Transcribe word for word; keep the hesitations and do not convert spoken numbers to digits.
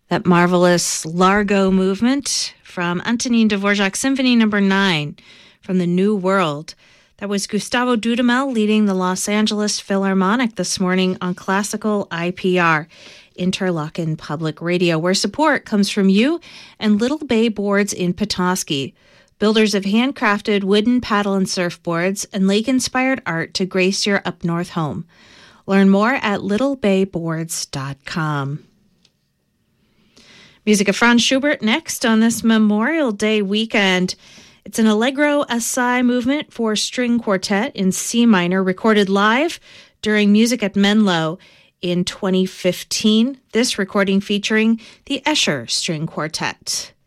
That marvelous Largo movement from Antonin Dvorak's Symphony Number nine from the New World. That was Gustavo Dudamel leading the Los Angeles Philharmonic this morning on Classical I P R, Interlochen Public Radio, where support comes from you and Little Bay Boards in Petoskey, builders of handcrafted wooden paddle and surfboards and lake-inspired art to grace your up-north home. Learn more at little bay boards dot com. Music of Franz Schubert next on this Memorial Day weekend. It's an Allegro Assai movement for string quartet in C minor, recorded live during Music at Menlo in twenty fifteen. This recording featuring the Escher String Quartet.